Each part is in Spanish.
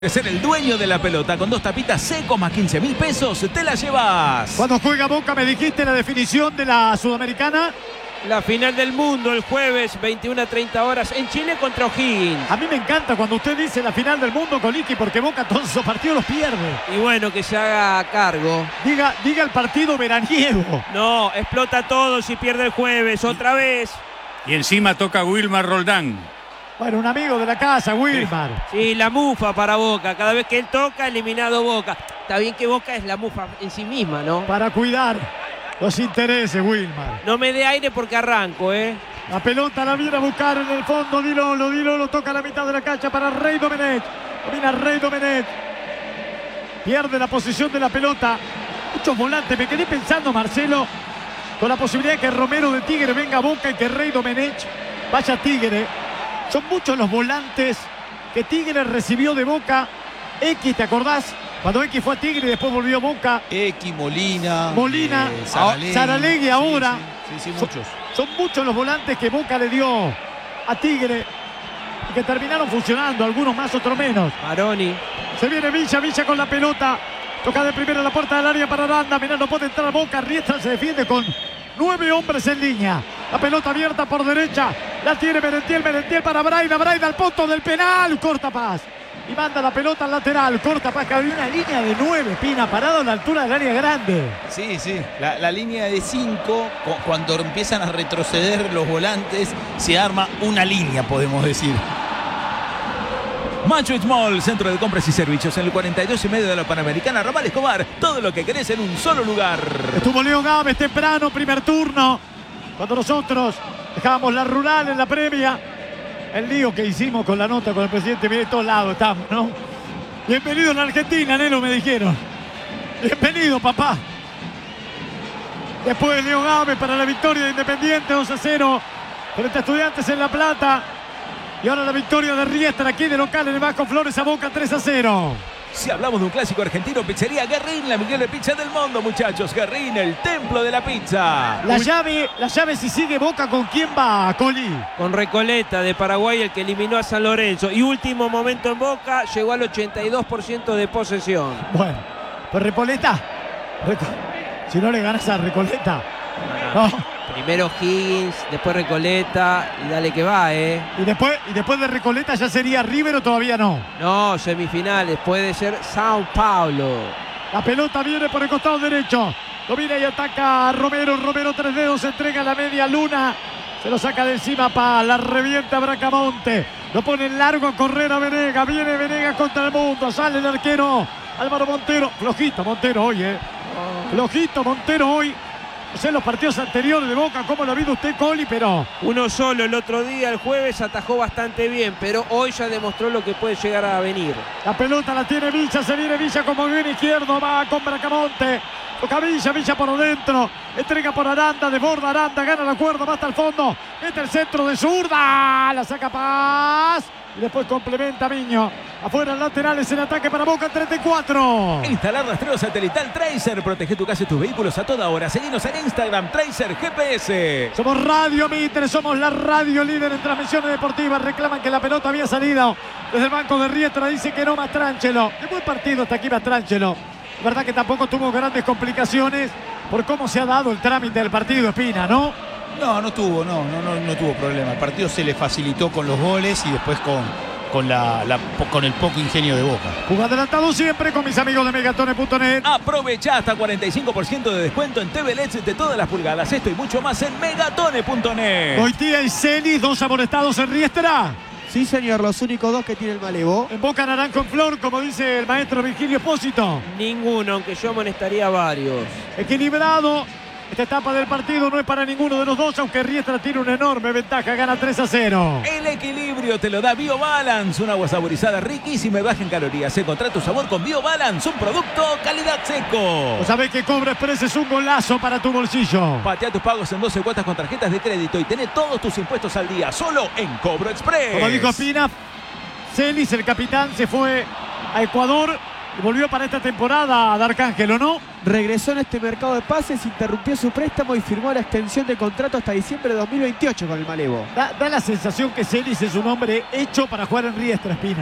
Ser el dueño de la pelota con 2 tapitas secos más 15.000 pesos, te la llevas. Cuando juega Boca, me dijiste la definición de la Sudamericana. La final del mundo el jueves 21 a 30 horas en Chile contra O'Higgins. A mí me encanta cuando usted dice la final del mundo con Iki, porque Boca todos esos partidos los pierde. Y bueno, que se haga cargo. Diga el partido veraniego. No, explota todo si pierde el jueves, otra vez. Y encima toca Wilmar Roldán. Bueno, un amigo de la casa, Wilmar. Sí, la mufa para Boca. Cada vez que él toca, eliminado Boca. Está bien que Boca es la mufa en sí misma, ¿no? Para cuidar los intereses, Wilmar. No me dé aire porque arranco, ¿eh? La pelota la viene a buscar en el fondo. Di Lolo toca a la mitad de la cancha para Rey Domenech. Domina Rey Domenech. Pierde la posición de la pelota. Muchos volantes. Me quedé pensando, Marcelo, con la posibilidad de que Romero de Tigre venga a Boca y que Rey Domenech vaya a Tigre. Son muchos los volantes que Tigre recibió de Boca. X, ¿te acordás? Cuando X fue a Tigre y después volvió a Boca. X, Molina, Saralegui ahora. Sí, muchos. Son muchos los volantes que Boca le dio a Tigre y que terminaron funcionando, algunos más, otros menos. Maroni. Se viene Villa con la pelota. Toca de primera la puerta del área para Aranda. Mirá, no puede entrar a Boca. Riestra se defiende con 9 hombres en línea. La pelota abierta por derecha. La tiene Merentiel para Braida al punto del penal. Corta Paz. Y manda la pelota al lateral. Corta Paz, que había una línea de 9, Pina, parado a la altura del área grande. Sí. La línea de 5, cuando empiezan a retroceder los volantes, se arma una línea, podemos decir. Macho Mall, centro de compras y servicios en el 42 y medio de la Panamericana, Ramal Escobar. Todo lo que querés en un solo lugar. Estuvo Leo Gámez temprano, primer turno. Cuando nosotros dejábamos la rural en la previa. El lío que hicimos con la nota con el presidente, mire, de todos lados estamos, ¿no? Bienvenido a la Argentina, Nelo, me dijeron. Bienvenido, papá. Después Leo Gámez para la victoria de Independiente, 2-0 frente a Estudiantes en La Plata. Y ahora la victoria de Riestra aquí de local en el Vasco Flores a Boca, 3-0. Si hablamos de un clásico argentino, pizzería Guerrín, la mejor pizza del mundo, muchachos. Guerrín, el templo de la pizza. La llave si sigue Boca, ¿con quién va, Coli? Con Recoleta de Paraguay, el que eliminó a San Lorenzo. Y último momento en Boca, llegó al 82% de posesión. Bueno, pues Recoleta. Si no le ganas a Recoleta. No. Primero Higgins, después Recoleta y dale que va, ¿eh? Y después de Recoleta ya sería River, ¿o todavía no? No, semifinales, puede ser Sao Paulo. La pelota viene por el costado derecho. Domina y ataca Romero. Romero, 3 dedos, entrega la media luna. Se lo saca de encima para la revienta Bracamonte. Lo pone en largo a correr a Venega. Viene Venega contra el mundo. Sale el arquero Álvaro Montero. Flojito Montero hoy, ¿eh? Flojito Montero hoy. No sé, los partidos anteriores de Boca, ¿cómo lo ha visto usted, Coli? Pero uno solo el otro día, el jueves, atajó bastante bien, pero hoy ya demostró lo que puede llegar a venir. La pelota la tiene Villa, se viene Villa como bien izquierdo, va con Bracamonte. Toca Villa por adentro, entrega por Aranda, desborda Aranda, gana la cuerda, va hasta el fondo, mete el centro de zurda, la saca Paz. Y después complementa Miño. Afuera laterales en ataque para Boca, 34. Instalar rastreo satelital Tracer. Protege tu casa y tus vehículos a toda hora. Seguinos en Instagram, Tracer GPS. Somos Radio Mitre, somos la radio líder en transmisiones deportivas. Reclaman que la pelota había salido desde el banco de Riestra. Dice que no, Mastrangelo. De buen partido hasta aquí Mastrangelo. Verdad que tampoco tuvo grandes complicaciones por cómo se ha dado el trámite del partido, Espina, ¿no? No tuvo problema. El partido se le facilitó con los goles y después con el poco ingenio de Boca. Juega adelantado siempre con mis amigos de Megatone.net. Aprovecha hasta 45% de descuento en TV LEDs de todas las pulgadas. Esto y mucho más en Megatone.net. Goitía y Celis, 2 amonestados en Riestra. Sí, señor, los únicos 2 que tiene el Malevo. En Boca naranjo en flor, como dice el maestro Virgilio Espósito. Ninguno, aunque yo amonestaría varios. Equilibrado. Esta etapa del partido no es para ninguno de los dos, aunque Riestra tiene una enorme ventaja, gana 3-0. El equilibrio te lo da BioBalance, un agua saborizada riquísima y baja en calorías. Encontrá tu sabor con BioBalance, un producto calidad seco. ¿Vos sabés que Cobro Express es un golazo para tu bolsillo? Patea tus pagos en 12 cuotas con tarjetas de crédito y tené todos tus impuestos al día, solo en Cobro Express. Como dijo Pina, Celis, el capitán, se fue a Ecuador y volvió para esta temporada a Arcángel, ¿o no? Regresó en este mercado de pases, interrumpió su préstamo y firmó la extensión de contrato hasta diciembre de 2028 con el Malevo. Da la sensación que Celis es un hombre hecho para jugar en Riestra, Espina.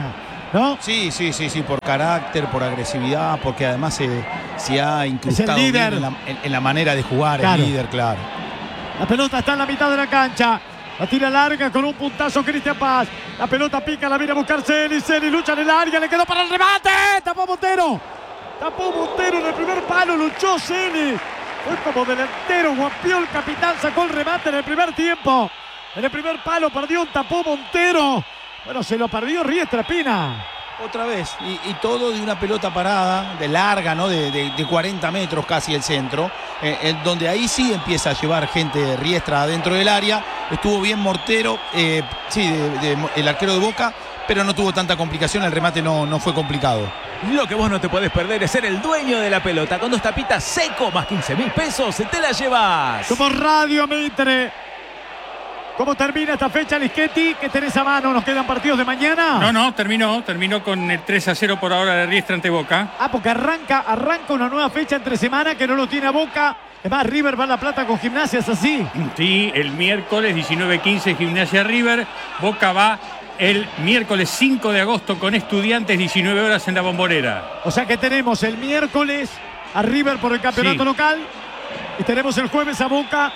¿no? Sí, por carácter, por agresividad, porque además se ha incrustado Es el líder. bien en la manera de jugar, Claro. el líder, claro. La pelota está en la mitad de la cancha. La tira larga con un puntazo Cristian Paz. La pelota pica, la viene a buscar Celi. Celi lucha en el área, le quedó para el remate. Tapó Montero. Tapó Montero en el primer palo, luchó Celi. Fue como delantero, guapió el capitán, sacó el remate en el primer tiempo. En el primer palo perdió, tapó Montero. Bueno, se lo perdió Riestra, Pina. Otra vez, y todo de una pelota parada, de larga, ¿no? De 40 metros casi el centro, donde ahí sí empieza a llevar gente Riestra adentro del área. Estuvo bien Mortero, el arquero de Boca, pero no tuvo tanta complicación, el remate no fue complicado. Lo que vos no te podés perder es ser el dueño de la pelota. Con 2 tapitas Seco más 15.000 pesos, te la llevas. Somos Radio Mitre. ¿Cómo termina esta fecha, Lischetti? ¿Qué tenés a mano? ¿Nos quedan partidos de mañana? No, terminó con el 3-0 por ahora de Riestra ante Boca. Porque arranca una nueva fecha entre semana que no lo tiene a Boca. Es más, River va a La Plata con Gimnasia, ¿es así? Sí, el miércoles 19:15 Gimnasia River. Boca va el miércoles 5 de agosto con Estudiantes, 19 horas en la Bombonera. O sea que tenemos el miércoles a River por el campeonato local y tenemos el jueves a Boca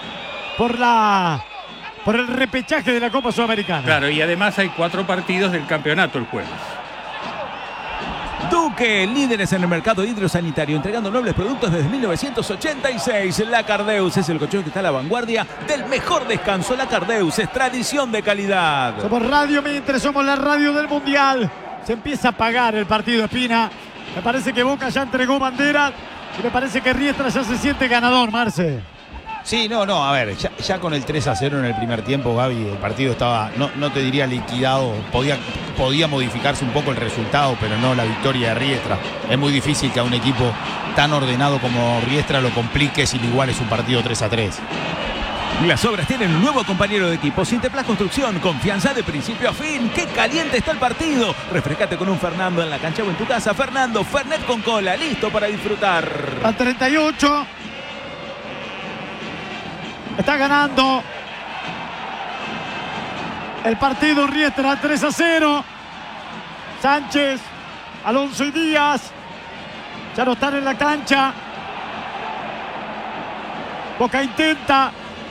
por el repechaje de la Copa Sudamericana. Claro, y además hay 4 partidos del campeonato el jueves. Duque, líderes en el mercado hidrosanitario, entregando nobles productos desde 1986. La Cardeus es el colchón que está a la vanguardia del mejor descanso. La Cardeus es tradición de calidad. Somos Radio Mitre, somos la radio del Mundial. Se empieza a pagar el partido, Espina. Me parece que Boca ya entregó bandera y me parece que Riestra ya se siente ganador, Marce. Sí, a ver, ya con el 3-0 en el primer tiempo, Gaby, el partido estaba, no te diría liquidado, podía modificarse un poco el resultado, pero no la victoria de Riestra. Es muy difícil que a un equipo tan ordenado como Riestra lo compliques y le iguales un partido 3-3. Las obras tienen un nuevo compañero de equipo. Sinteplas Construcción, confianza de principio a fin. ¡Qué caliente está el partido! Refrescate con un Fernando en la cancha o en tu casa. Fernando, Fernet con cola, listo para disfrutar. Al 38. Está ganando el partido Riestra 3-0. Sánchez, Alonso y Díaz ya no están en la cancha. Boca intenta.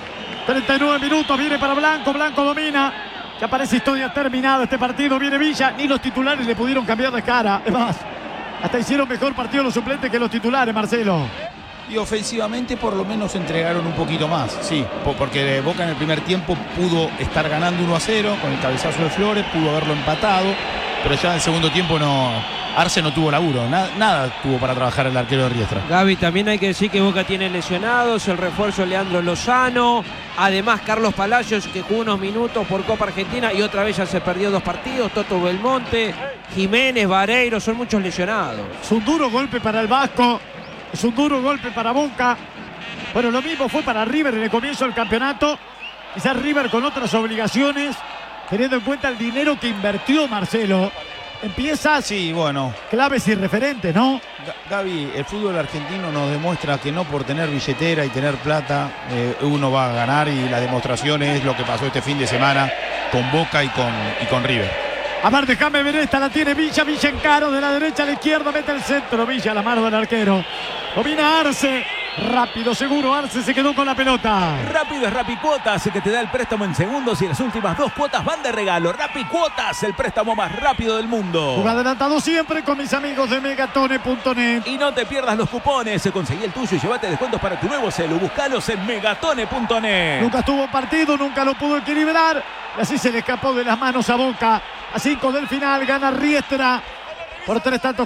39 minutos, viene para Blanco. Blanco domina. Ya parece historia terminada este partido. Viene Villa. Ni los titulares le pudieron cambiar de cara. Es más, hasta hicieron mejor partido los suplentes que los titulares, Marcelo. Y ofensivamente por lo menos entregaron un poquito más, sí, porque Boca en el primer tiempo pudo estar ganando 1-0 con el cabezazo de Flores, pudo haberlo empatado, pero ya en el segundo tiempo Arce no tuvo laburo, nada tuvo para trabajar el arquero de Riestra. Gaby, también hay que decir que Boca tiene lesionados, el refuerzo Leandro Lozano, además Carlos Palacios, que jugó unos minutos por Copa Argentina y otra vez ya se perdió 2 partidos, Toto Belmonte, Jiménez, Vareiro, son muchos lesionados. Es un duro golpe para el Vasco. Es un duro golpe para Boca. Bueno, lo mismo fue para River en el comienzo del campeonato. Quizás River con otras obligaciones, teniendo en cuenta el dinero que invirtió Marcelo. Empieza claves y referentes, ¿no? Gaby, el fútbol argentino nos demuestra que no por tener billetera y tener plata uno va a ganar, y la demostración es lo que pasó este fin de semana con Boca y con River. A ver, déjame ver esta, la tiene Villa en caro, de la derecha a la izquierda, mete el centro, Villa a la mano del arquero. Domina Arce, rápido, seguro, Arce se quedó con la pelota. Rápido es Rapicuotas, que te da el préstamo en segundos y las últimas 2 cuotas van de regalo. Rapicuotas, el préstamo más rápido del mundo. Juega adelantado siempre con mis amigos de Megatone.net. Y no te pierdas los cupones, conseguí el tuyo y llévate descuentos para tu nuevo celu. Buscalos en Megatone.net. Nunca estuvo partido, nunca lo pudo equilibrar y así se le escapó de las manos a Boca. A 5 del final gana Riestra por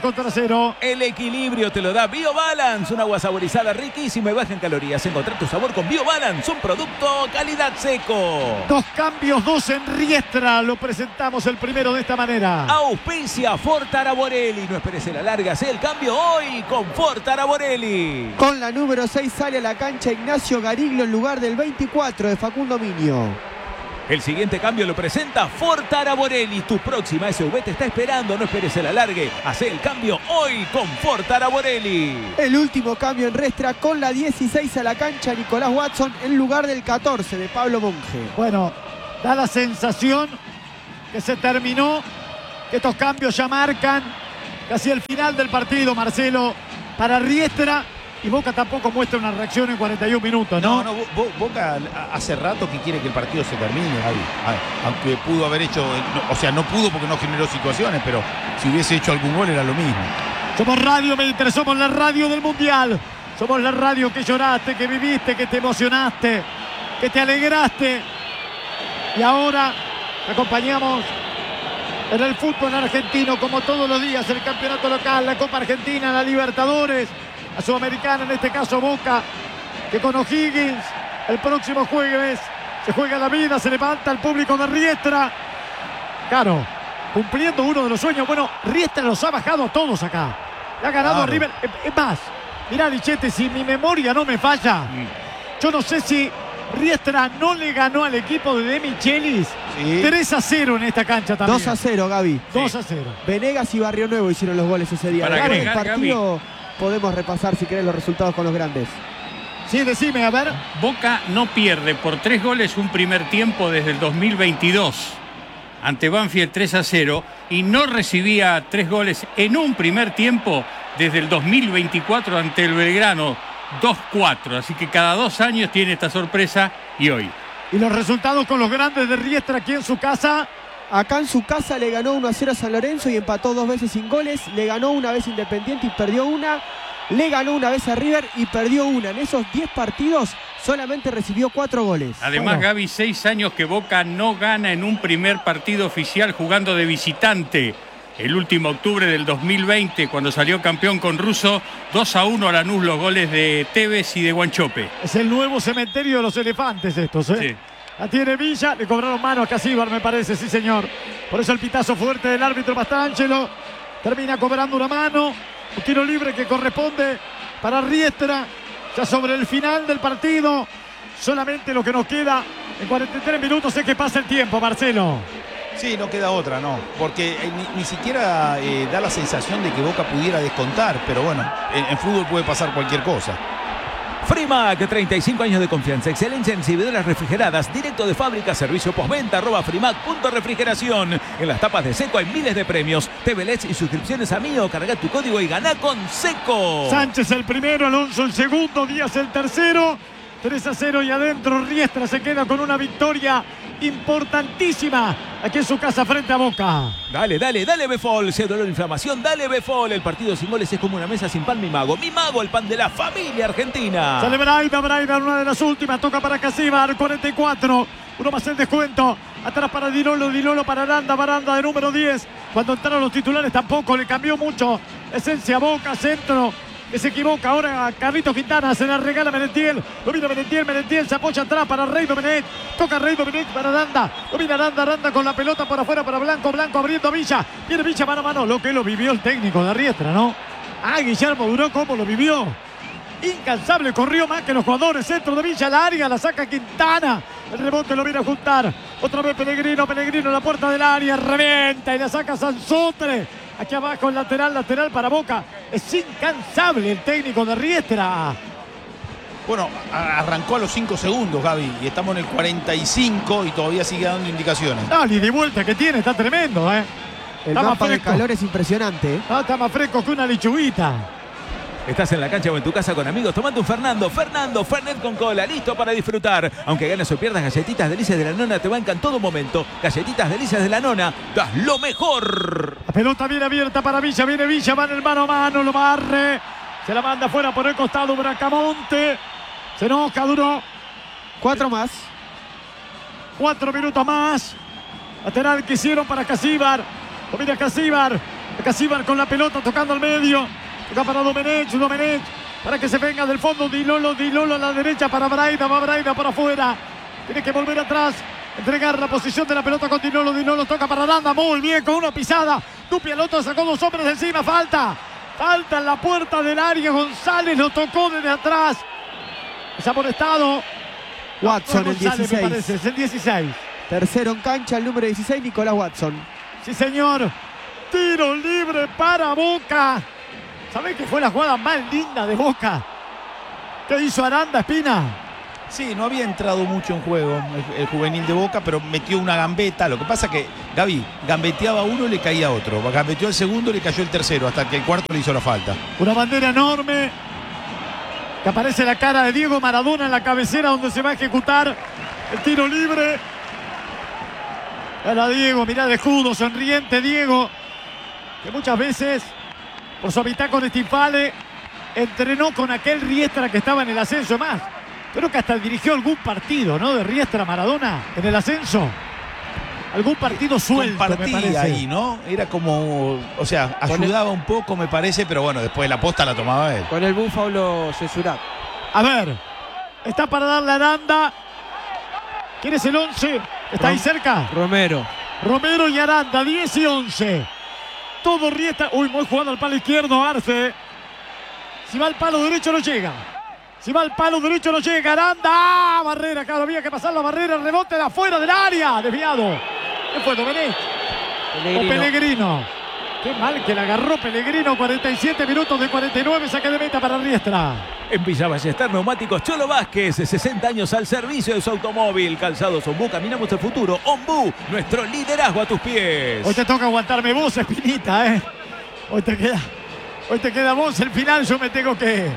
3-0. El equilibrio te lo da BioBalance, un agua saborizada riquísima y baja en calorías. Encontrar tu sabor con BioBalance, un producto calidad Seco. 2 cambios, 2 en Riestra. Lo presentamos el primero de esta manera. Auspicia Ford Taraborelli. No esperes la larga, haz el cambio hoy con Ford Taraborelli. Con la número 6 sale a la cancha Ignacio Gariglo en lugar del 24 de Facundo Miño. El siguiente cambio lo presenta Ford Taraborelli. Tu próxima SUV te está esperando. No esperes el alargue. Hacé el cambio hoy con Ford Taraborelli. El último cambio en Riestra con la 16 a la cancha Nicolás Watson en lugar del 14 de Pablo Monge. Bueno, da la sensación que se terminó que estos cambios ya marcan casi el final del partido, Marcelo, para Riestra. Y Boca tampoco muestra una reacción en 41 minutos, ¿no? No, Boca hace rato que quiere que el partido se termine, Gaby. Aunque pudo haber hecho, o sea, no pudo porque no generó situaciones, pero si hubiese hecho algún gol era lo mismo. Somos Radio Mitre, somos la radio del Mundial. Somos la radio que lloraste, que viviste, que te emocionaste, que te alegraste. Y ahora te acompañamos en el fútbol argentino, como todos los días, el campeonato local, la Copa Argentina, la Libertadores, la Sudamericana, en este caso Boca, que con O'Higgins el próximo jueves se juega la vida, se levanta el público de Riestra. Claro, cumpliendo uno de los sueños. Bueno, Riestra los ha bajado a todos acá. Le ha ganado a River. Es más, mirá, Lichete, si mi memoria no me falla, yo no sé si Riestra no le ganó al equipo de De Michelis 3-0 en esta cancha también. 2-0, Gaby. 2-0. Venegas y Barrio Nuevo hicieron los goles ese día. Para Después agregar, del partido podemos repasar, si querés, los resultados con los grandes. Sí, decime, a ver. Boca no pierde por 3 goles un primer tiempo desde el 2022 ante Banfield 3-0 y no recibía 3 goles en un primer tiempo desde el 2024 ante el Belgrano 2-4. Así que cada 2 años tiene esta sorpresa y hoy. Y los resultados con los grandes de Riestra aquí en su casa. Acá en su casa le ganó 1-0 a San Lorenzo y empató 2 veces sin goles. Le ganó una vez Independiente y perdió una. Le ganó una vez a River y perdió una. En esos 10 partidos solamente recibió 4 goles. Además, Bueno. Gaby, 6 años que Boca no gana en un primer partido oficial jugando de visitante. El último octubre del 2020, cuando salió campeón con Russo, 2-1 a Lanús, los goles de Tevez y de Guanchope. Es el nuevo cementerio de los elefantes estos, ¿eh? Sí. La tiene Villa, le cobraron mano a Casíbar, me parece, sí señor. Por eso el pitazo fuerte del árbitro Mastrangelo. Termina cobrando una mano. Un tiro libre que corresponde para Riestra. Ya sobre el final del partido. Solamente lo que nos queda en 43 minutos es que pasa el tiempo, Marcelo. Sí, no queda otra, no. Porque ni siquiera da la sensación de que Boca pudiera descontar. Pero bueno, en fútbol puede pasar cualquier cosa. Frimac, 35 años de confianza, excelencia en servidoras refrigeradas, directo de fábrica, servicio postventa, @frimac.refrigeración. En las tapas de Seco hay miles de premios. TV LEDs y suscripciones a Mío. Carga tu código y ganá con Seco. Sánchez el primero, Alonso el segundo, Díaz el tercero. 3-0 y adentro Riestra se queda con una victoria importantísima aquí en su casa frente a Boca. Dale, Befol. Si hay dolor o inflamación, dale Befol. El partido sin goles es como una mesa sin pan, mi mago. Mi mago, el pan de la familia argentina. Sale Braida, una de las últimas. Toca para Casíbar, 44. Uno más el descuento. Atrás para Dinolo para Baranda de número 10. Cuando entraron los titulares tampoco le cambió mucho. Esencia Boca, centro. Que se equivoca ahora Carlitos Quintana, se la regala Merentiel, lo mira Merentiel se apoya atrás para Rey Domenech, toca Rey Domenech para Aranda, lo mira Aranda con la pelota por afuera para Blanco abriendo a Villa, viene Villa mano a mano, lo que lo vivió el técnico de Riestra, ¿no? Guillermo Duró, ¿cómo lo vivió? Incansable, corrió más que los jugadores, centro de Villa, la área, la saca Quintana, el rebote lo viene a juntar, otra vez Pellegrino en la puerta del área, revienta y la saca Sansotre. Aquí abajo el lateral para Boca. Es incansable el técnico de Riestra. Bueno, arrancó a los 5 segundos, Gaby, y estamos en el 45 y todavía sigue dando indicaciones. Dale, de vuelta que tiene, está tremendo, ¿eh? El Está más mapa de fresco. calor es impresionante, ¿eh? Está más fresco que una lechuguita. Estás en la cancha o en tu casa con amigos tomando un Fernando, Fernet con cola, listo para disfrutar. Aunque ganes o pierdas, Galletitas Delicias de la Nona te bancan todo momento. Galletitas Delicias de la Nona, das lo mejor. La pelota viene abierta para Villa, viene Villa, va en el mano a mano, lo barre. Se la manda fuera por el costado Bracamonte. Se enoja, Duró. 4 más. 4 minutos más. Lateral que hicieron para Casíbar. Lo mira Casíbar con la pelota tocando al medio. Toca para Domenech para que se venga del fondo. Dinolo a la derecha para Braida, va Braida por afuera. Tiene que volver atrás, entregar la posición de la pelota con Dinolo toca para Aranda, muy bien, con una pisada. Dupi al otro, sacó 2 hombres de encima, falta en la puerta del área. González lo tocó desde atrás. Se ha molestado. Watson, No, el González, 16. me parece, es el 16. Tercero en cancha, el número 16, Nicolás Watson. Sí, señor. Tiro libre para Boca. ¿Sabés que fue la jugada más linda de Boca? ¿Qué hizo Aranda, Espina? Sí, no había entrado mucho en juego el juvenil de Boca, pero metió una gambeta. Lo que pasa que Gaby gambeteaba uno y le caía otro. Gambeteó el segundo y le cayó el tercero, hasta que el cuarto le hizo la falta. Una bandera enorme. Que aparece la cara de Diego Maradona en la cabecera donde se va a ejecutar el tiro libre. Ahora Diego, mirá de escudo, sonriente Diego, que muchas veces por su amistad con Stinfale entrenó con aquel Riestra que estaba en el ascenso más. Creo que hasta dirigió algún partido, ¿no? De Riestra Maradona en el ascenso. Algún partido suelto, me compartía parece. ahí, ¿no? Era como, o sea, ayudaba un poco, me parece, pero bueno, después la posta la tomaba él. Con el búfalo censurado. A ver, está para darle a Aranda. ¿Quién es el 11? ¿Está ahí cerca? Romero. Romero y Aranda, 10 y 11. Todo Riestra. Uy, muy jugado al palo izquierdo, Arce. Si va al palo derecho no llega. Si va al palo derecho no llega. Aranda. ¡Ah! Barrera, claro, había que pasar la barrera. Rebote de afuera del área. Desviado. ¿Qué fue, Domenech? O Pellegrino. Qué mal que la agarró Pellegrino. 47 minutos de 49. Saque de meta para Riestra. En Villa Ballester, Neumáticos Cholo Vázquez, 60 años al servicio de su automóvil. Calzados Ombú, caminamos el futuro. Ombú, nuestro liderazgo a tus pies. Hoy te toca aguantarme vos, Espinita, ¿eh? Hoy te queda vos el final. Yo me tengo que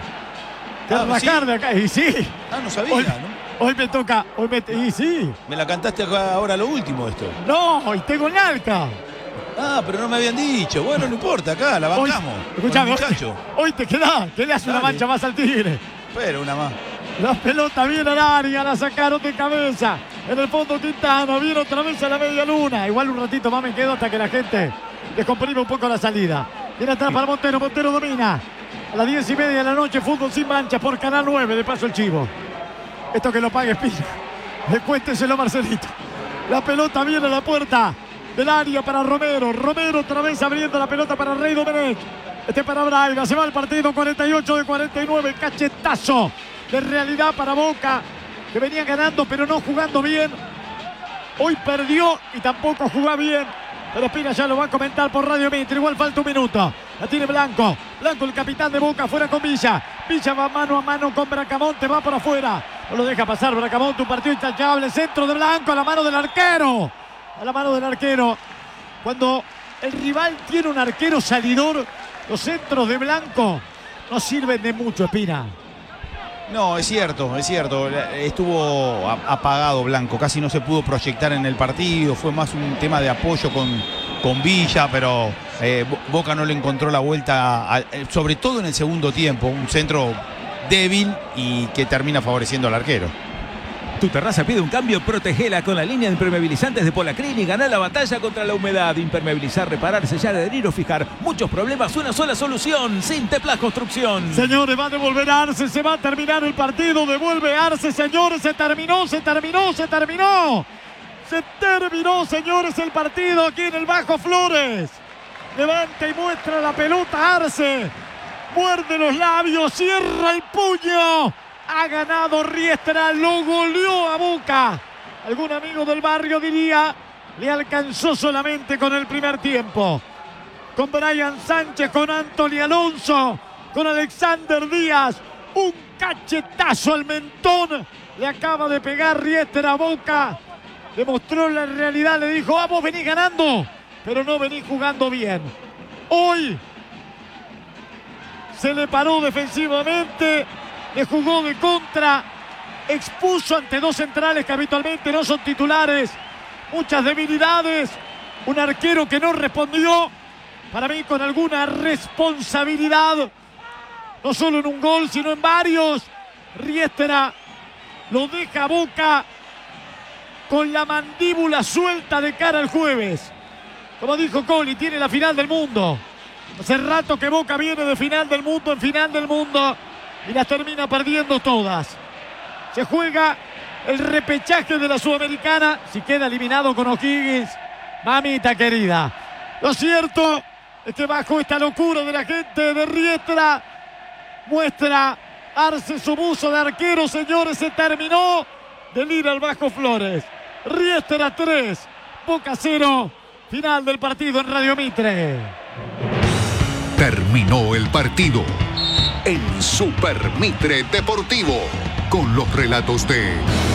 rajar de acá. Y sí. No sabía, ¿no? Hoy me toca. Y sí. Me la cantaste acá ahora lo último esto. No, hoy tengo Nalca. Ah, pero no me habían dicho. Bueno, no importa, acá la bancamos. Escuchame, muchacho. Hoy te queda. Que le hace una mancha más al Tigre. Pero una más. La pelota viene al área, la sacaron de cabeza. En el fondo Quintana, viene otra vez a la media luna. Igual un ratito más me quedo hasta que la gente descomprime un poco la salida. Viene atrás para Montero, Montero domina. A las 10:30 de la noche, fútbol sin manchas por Canal 9, de paso el chivo. Esto que lo pague Espina. Descuénteselo Marcelito. La pelota viene a la puerta del área para Romero. Romero otra vez abriendo la pelota para Rey Domenech. Este para Braga. Se va el partido 48 de 49. Cachetazo de realidad para Boca, que venía ganando pero no jugando bien. Hoy perdió y tampoco jugó bien. Pero Espina ya lo va a comentar por Radio Mitre. Igual falta un minuto. La tiene Blanco. Blanco, el capitán de Boca, fuera con Villa. Villa va mano a mano con Bracamonte. Va por afuera. No lo deja pasar Bracamonte. Un partido intachable. Centro de Blanco a la mano del arquero. A la mano del arquero. Cuando el rival tiene un arquero salidor, los centros de Blanco no sirven de mucho, Espina. No, es cierto. Estuvo apagado Blanco, casi no se pudo proyectar en el partido, fue más un tema de apoyo con Villa, pero Boca no le encontró la vuelta, sobre todo en el segundo tiempo, un centro débil y que termina favoreciendo al arquero. Tu terraza pide un cambio, protegela con la línea de impermeabilizantes de Polacrin y ganá la batalla contra la humedad. Impermeabilizar, reparar, sellar, adherir o fijar. Muchos problemas, una sola solución. Sinteplas Construcción. Señores, va a devolver Arce, se va a terminar el partido. Devuelve Arce, señores, se terminó, señores, el partido aquí en el Bajo Flores. Levanta y muestra la pelota Arce. Muerde los labios, cierra el puño. Ha ganado Riestra, lo goleó a Boca. Algún amigo del barrio diría, le alcanzó solamente con el primer tiempo. Con Brian Sánchez, con Anthony Alonso, con Alexander Díaz. Un cachetazo al mentón. Le acaba de pegar Riestra a Boca. Demostró la realidad, le dijo, vamos, venís ganando, pero no venís jugando bien. Hoy se le paró defensivamente. Le jugó de contra, expuso ante dos centrales que habitualmente no son titulares. Muchas debilidades. Un arquero que no respondió, para mí con alguna responsabilidad. No solo en un gol, sino en varios. Riestra lo deja a Boca con la mandíbula suelta de cara al jueves. Como dijo Coli, tiene la final del mundo. Hace rato que Boca viene de final del mundo en final del mundo. Y las termina perdiendo todas. Se juega el repechaje de la Sudamericana. Si queda eliminado con O'Higgins, mamita querida. Lo cierto es que bajo esta locura de la gente de Riestra, muestra Arce su buzo de arquero, señores. Se terminó del ir al Bajo Flores. Riestra 3, Boca 0. Final del partido en Radio Mitre. Terminó el partido en Super Mitre Deportivo. con los relatos de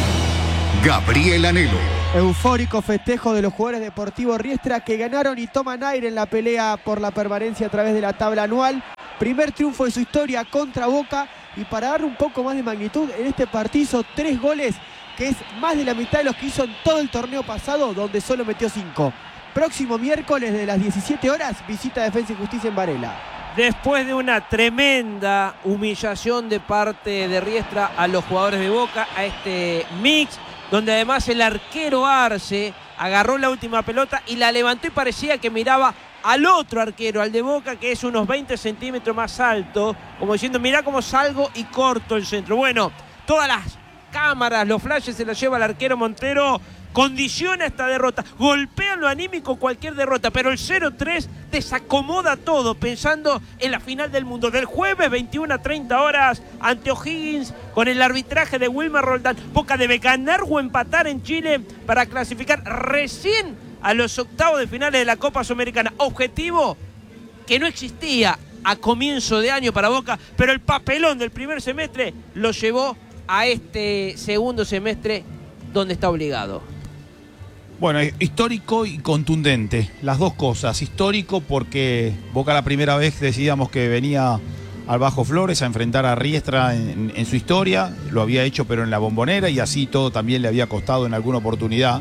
Gabriel Anhelo. Eufórico festejo de los jugadores deportivos Riestra que ganaron y toman aire en la pelea por la permanencia a través de la tabla anual. Primer triunfo de su historia contra Boca, y para darle un poco más de magnitud, en este partido hizo 3 goles, que es más de la mitad de los que hizo en todo el torneo pasado, donde solo metió 5. Próximo miércoles de las 17 horas, visita Defensa y Justicia en Varela. Después de una tremenda humillación de parte de Riestra a los jugadores de Boca, a este mix, donde además el arquero Arce agarró la última pelota y la levantó y parecía que miraba al otro arquero, al de Boca, que es unos 20 centímetros más alto, como diciendo, mirá cómo salgo y corto el centro. Bueno, todas las cámaras, los flashes se los lleva el arquero Montero. Condiciona esta derrota, golpea lo anímico cualquier derrota, pero el 0-3 desacomoda todo, pensando en la final del mundo del jueves 21:30 horas ante O'Higgins, con el arbitraje de Wilmer Roldán. Boca debe ganar o empatar en Chile para clasificar recién a los octavos de finales de la Copa Sudamericana. Objetivo que no existía a comienzo de año para Boca, pero el papelón del primer semestre lo llevó a este segundo semestre donde está obligado. Bueno, histórico y contundente, las dos cosas. Histórico porque Boca la primera vez decidíamos que venía al Bajo Flores a enfrentar a Riestra en su historia. Lo había hecho pero en la Bombonera, y así todo también le había costado en alguna oportunidad.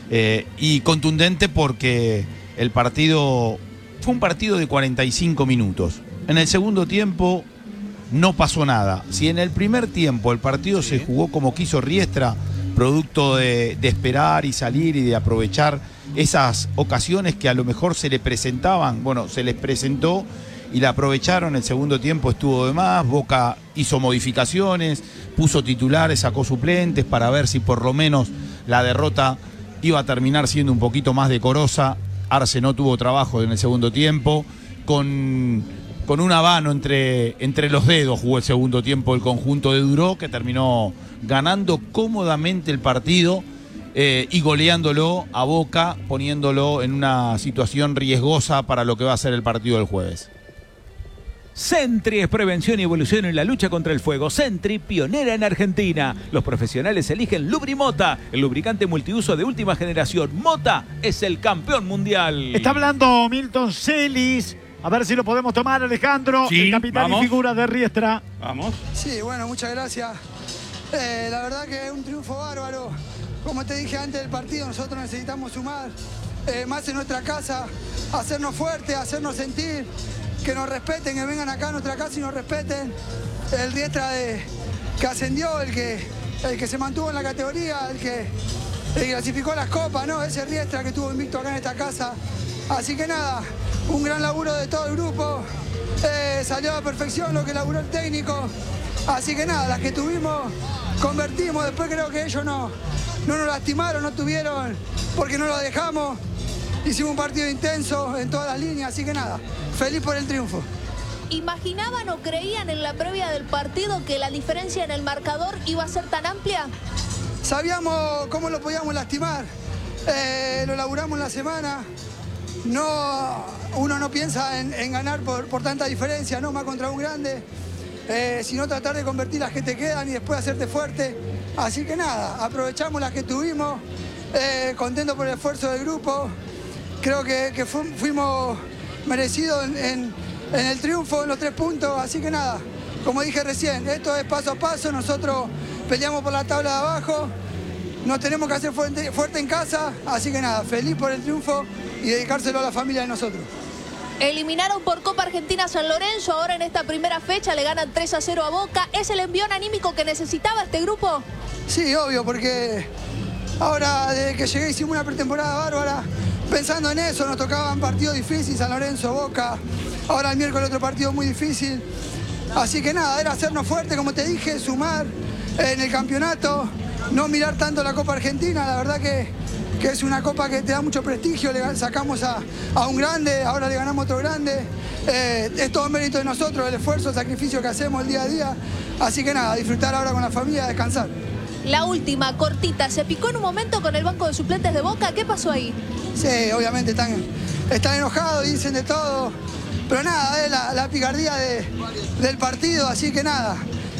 Y contundente porque el partido fue un partido de 45 minutos. En el segundo tiempo no pasó nada. Si en el primer tiempo el partido se jugó como quiso Riestra, producto de esperar y salir y de aprovechar esas ocasiones que a lo mejor se le presentaban, bueno, se les presentó y la aprovecharon. El segundo tiempo estuvo de más, Boca hizo modificaciones, puso titulares, sacó suplentes para ver si por lo menos la derrota iba a terminar siendo un poquito más decorosa. Arce no tuvo trabajo en el segundo tiempo, con un habano entre los dedos jugó el segundo tiempo el conjunto de Duró, que terminó ganando cómodamente el partido y goleándolo a Boca, poniéndolo en una situación riesgosa para lo que va a ser el partido del jueves. Sentry es prevención y evolución en la lucha contra el fuego. Sentry, pionera en Argentina. Los profesionales eligen Lubrimota, el lubricante multiuso de última generación. Mota es el campeón mundial. Está hablando Milton Celis. A ver si lo podemos tomar, Alejandro, sí, el capitán y figura de Riestra. Vamos. Sí, bueno, muchas gracias. La verdad que es un triunfo bárbaro. Como te dije antes del partido, nosotros necesitamos sumar más en nuestra casa, hacernos fuertes, hacernos sentir, que nos respeten, que vengan acá a nuestra casa y nos respeten. El Riestra que ascendió, el que se mantuvo en la categoría, el que clasificó las copas, ¿no? Ese Riestra que estuvo invicto acá en esta casa. Así que nada, un gran laburo de todo el grupo. Salió a la perfección lo que laburó el técnico. Así que nada, las que tuvimos, convertimos. Después creo que ellos no nos lastimaron, no tuvieron, porque no lo dejamos. Hicimos un partido intenso en todas las líneas, así que nada, feliz por el triunfo. ¿Imaginaban o creían en la previa del partido que la diferencia en el marcador iba a ser tan amplia? Sabíamos cómo lo podíamos lastimar. Lo laburamos en la semana. Uno no piensa en ganar por tanta diferencia, no más contra un grande, sino tratar de convertir las que te quedan y después hacerte fuerte. Así que nada, aprovechamos las que tuvimos, contento por el esfuerzo del grupo. Creo que fuimos merecidos en el triunfo, en los 3 puntos. Así que nada, como dije recién, esto es paso a paso. Nosotros peleamos por la tabla de abajo, nos tenemos que hacer fuerte en casa. Así que nada, feliz por el triunfo y dedicárselo a la familia de nosotros. Eliminaron por Copa Argentina a San Lorenzo, ahora en esta primera fecha le ganan 3-0 a Boca. ¿Es el envión anímico que necesitaba este grupo? Sí, obvio, porque ahora desde que llegué hicimos una pretemporada bárbara. Pensando en eso, nos tocaban partidos difíciles, San Lorenzo, Boca. Ahora el miércoles otro partido muy difícil. Así que nada, era hacernos fuertes, como te dije, sumar en el campeonato, no mirar tanto la Copa Argentina. La verdad que es una copa que te da mucho prestigio. Le sacamos a un grande, ahora le ganamos a otro grande. Es todo mérito de nosotros, el esfuerzo, el sacrificio que hacemos el día a día. Así que nada, disfrutar ahora con la familia, descansar. La última, cortita, ¿se picó en un momento con el banco de suplentes de Boca? ¿Qué pasó ahí? Sí, obviamente están enojados, dicen de todo. Pero nada, es la picardía del partido, así que nada.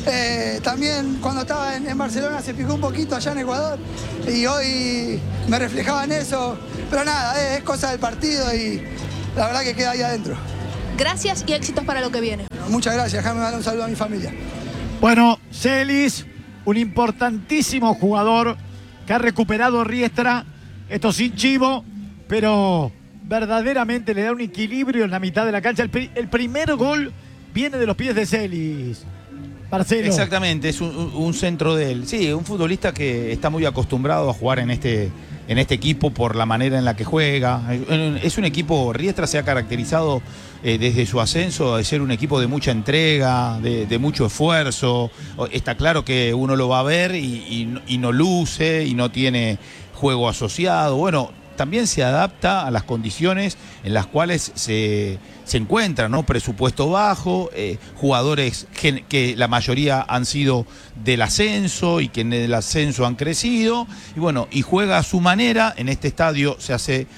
También cuando estaba en Barcelona se picó un poquito allá en Ecuador y hoy me reflejaba en eso. Pero nada, es cosa del partido y la verdad que queda ahí adentro. Gracias y éxitos para lo que viene. Muchas gracias, déjame darle un saludo a mi familia. Bueno, Celis, un importantísimo jugador que ha recuperado Riestra, esto sin chivo, pero verdaderamente le da un equilibrio en la mitad de la cancha. El primer gol viene de los pies de Celis. Marcelo. Exactamente, es un centro de él. Sí, un futbolista que está muy acostumbrado a jugar en este equipo por la manera en la que juega. Es un equipo, Riestra se ha caracterizado desde su ascenso de ser un equipo de mucha entrega, de mucho esfuerzo. Está claro que uno lo va a ver y no luce y no tiene juego asociado. Bueno, también se adapta a las condiciones en las cuales se encuentra, ¿no? Presupuesto bajo, jugadores que la mayoría han sido del ascenso y que en el ascenso han crecido, y bueno, y juega a su manera. En este estadio se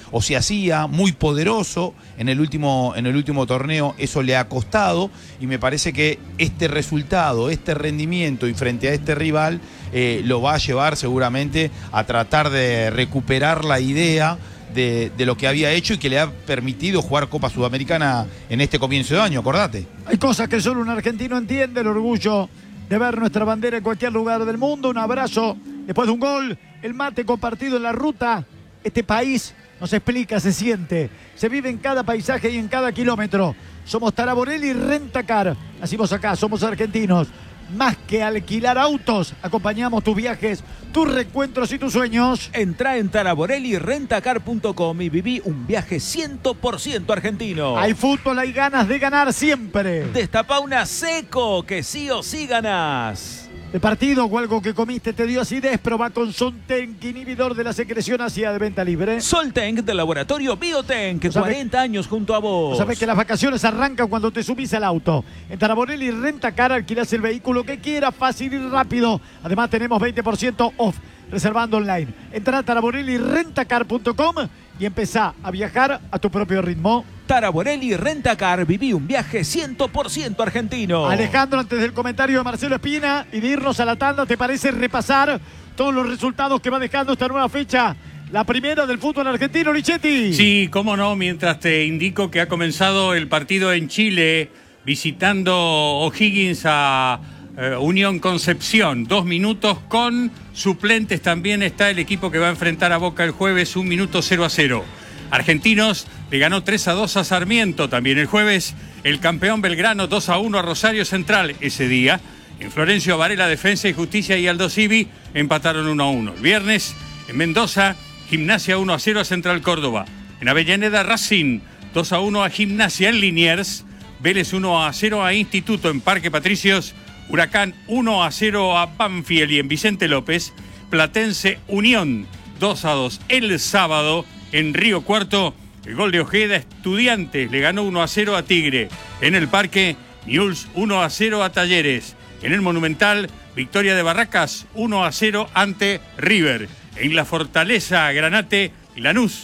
hacía muy poderoso en el último torneo. Eso le ha costado, y me parece que este resultado, este rendimiento y frente a este rival lo va a llevar seguramente a tratar de recuperar la idea de lo que había hecho y que le ha permitido jugar Copa Sudamericana en este comienzo de año, acordate. Hay cosas que solo un argentino entiende, el orgullo de ver nuestra bandera en cualquier lugar del mundo. Un abrazo después de un gol, el mate compartido en la ruta. Este país nos explica, se siente, se vive en cada paisaje y en cada kilómetro. Somos Taraborelli Rentacar, nacimos acá, somos argentinos. Más que alquilar autos, acompañamos tus viajes, tus reencuentros y tus sueños. Entrá en taraborellirentacar.com y viví un viaje 100% argentino. Hay fútbol, hay ganas de ganar siempre. Destapá una Seco, que sí o sí ganás. De partido o algo que comiste te dio acidez, probá con Soltenk, inhibidor de la secreción ácida de venta libre. Soltenk del laboratorio Biotenk, 40 años junto a vos. Sabés que las vacaciones arrancan cuando te subís al auto. En Taraborelli Rentacar alquilás el vehículo que quieras, fácil y rápido. Además tenemos 20% off reservando online. Entrá a taraborellirentacar.com y empezá a viajar a tu propio ritmo. Taraborelli Rentacar, viví un viaje 100% argentino. Alejandro, antes del comentario de Marcelo Espina y de irnos a la tanda, ¿te parece repasar todos los resultados que va dejando esta nueva fecha? La primera del fútbol argentino, Lichetti. Sí, cómo no, mientras te indico que ha comenzado el partido en Chile, visitando O'Higgins a Unión Concepción. 2 minutos con suplentes. También está el equipo que va a enfrentar a Boca el jueves, 1 minuto 0-0. Argentinos le ganó 3-2 a Sarmiento. También el jueves, el campeón Belgrano 2-1 a Rosario Central. Ese día, en Florencio Varela, Defensa y Justicia y Aldo Civi empataron 1-1. El viernes, en Mendoza, Gimnasia 1-0 a Central Córdoba. En Avellaneda, Racing 2-1 a Gimnasia. En Liniers, Vélez 1-0 a Instituto. En Parque Patricios, Huracán 1-0 a Banfield. Y en Vicente López, Platense Unión 2-2. El sábado, en Río Cuarto, el gol de Ojeda, Estudiantes le ganó 1-0 a Tigre. En el Parque, Newell's 1-0 a Talleres. En el Monumental, victoria de Barracas 1-0 ante River. En la Fortaleza, Granate, Lanús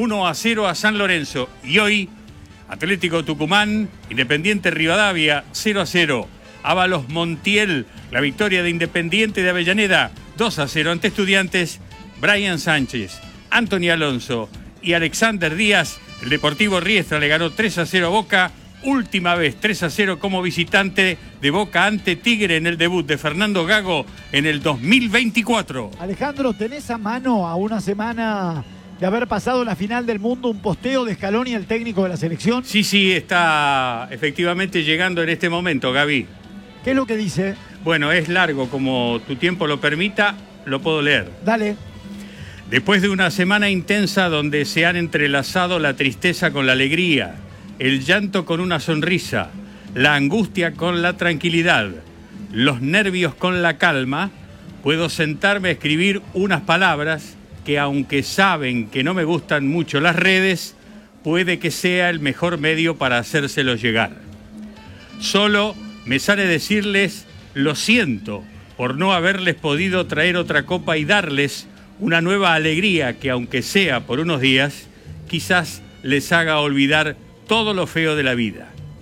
1-0 a San Lorenzo. Y hoy, Atlético Tucumán, Independiente Rivadavia 0-0. Ábalos Montiel, la victoria de Independiente de Avellaneda 2-0 ante Estudiantes. Brian Sánchez, Anthony Alonso y Alexander Díaz. El Deportivo Riestra le ganó 3-0 a Boca. Última vez 3-0 como visitante de Boca ante Tigre en el debut de Fernando Gago en el 2024. Alejandro, ¿tenés a mano a una semana de haber pasado la final del mundo un posteo de Scaloni, el técnico de la selección? Sí, está efectivamente llegando en este momento, Gaby. ¿Qué es lo que dice? Bueno, es largo, como tu tiempo lo permita, lo puedo leer. Dale. Después de una semana intensa donde se han entrelazado la tristeza con la alegría, el llanto con una sonrisa, la angustia con la tranquilidad, los nervios con la calma, puedo sentarme a escribir unas palabras que, aunque saben que no me gustan mucho las redes, puede que sea el mejor medio para hacérselo llegar. Solo me sale decirles lo siento por no haberles podido traer otra copa y darles una nueva alegría que, aunque sea por unos días, quizás les haga olvidar todo lo feo de la vida.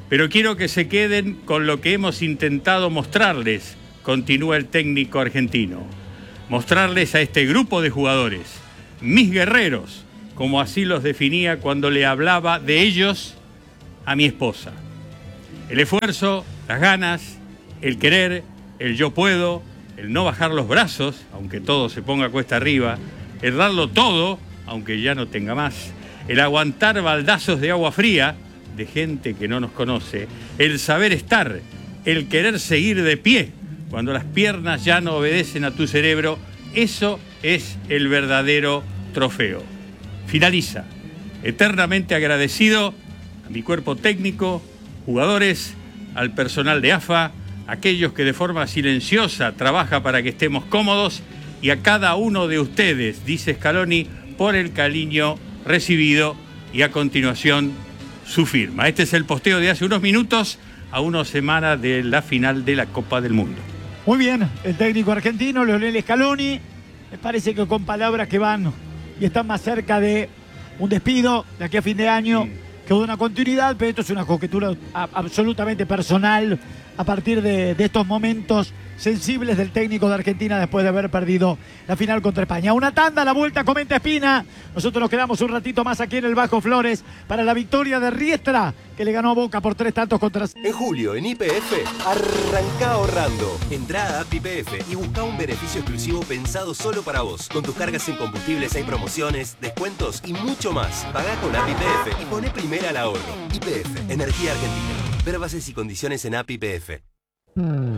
Pero quiero que se queden con lo que hemos intentado mostrarles, continúa el técnico argentino. Mostrarles a este grupo de jugadores, mis guerreros, como así los definía cuando le hablaba de ellos a mi esposa. El esfuerzo, las ganas, el querer, el yo puedo, el no bajar los brazos, aunque todo se ponga cuesta arriba, el darlo todo, aunque ya no tenga más, el aguantar baldazos de agua fría de gente que no nos conoce, el saber estar, el querer seguir de pie cuando las piernas ya no obedecen a tu cerebro, eso es el verdadero trofeo. Finaliza, eternamente agradecido a mi cuerpo técnico, jugadores, al personal de AFA, aquellos que de forma silenciosa trabaja para que estemos cómodos, y a cada uno de ustedes, dice Scaloni, por el cariño recibido, y a continuación su firma. Este es el posteo de hace unos minutos, a una semana de la final de la Copa del Mundo. Muy bien, el técnico argentino, Lionel Scaloni, me parece que con palabras que van y están más cerca de un despido de aquí a fin de año que de una continuidad, pero esto es una conjetura absolutamente personal a partir de estos momentos sensibles del técnico de Argentina después de haber perdido la final contra España. Una tanda, la vuelta, comenta Espina. Nosotros nos quedamos un ratito más aquí en el Bajo Flores para la victoria de Riestra, que le ganó a Boca por 3 tantos contra... En julio, en YPF, arranca ahorrando. Entrá a App YPF y busca un beneficio exclusivo pensado solo para vos. Con tus cargas en combustibles hay promociones, descuentos y mucho más. Pagá con App YPF y poné primera al ahorro. YPF, Energía Argentina. Ver bases y condiciones en App YPF.